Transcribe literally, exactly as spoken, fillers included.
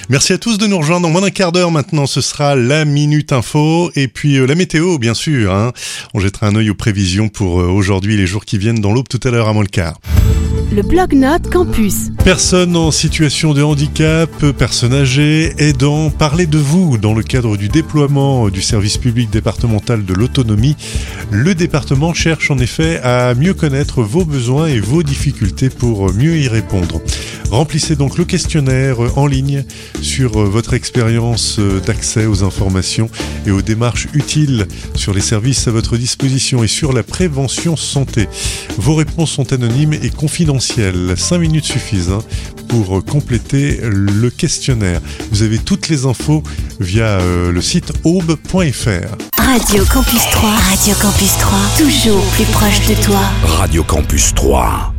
Merci à tous de nous rejoindre. Dans moins d'un quart d'heure maintenant, ce sera la Minute Info et puis euh, la météo, bien sûr. Hein. On jettera un œil aux prévisions pour euh, aujourd'hui et les jours qui viennent dans l'Aube tout à l'heure à moins le quart. Le Blog-Notes Campus. Personnes en situation de handicap, personnes âgées, aidants, parlez de vous dans le cadre du déploiement du service public départemental de l'autonomie. Le département cherche en effet à mieux connaître vos besoins et vos difficultés pour mieux y répondre. Remplissez donc le questionnaire en ligne sur votre expérience d'accès aux informations et aux démarches utiles sur les services à votre disposition et sur la prévention santé. Vos réponses sont anonymes et confidentielles. cinq minutes suffisent hein, pour compléter le questionnaire. Vous avez toutes les infos via euh, le site aube point f r. Radio Campus trois. Radio Campus trois. Toujours plus proche de toi. Radio Campus trois.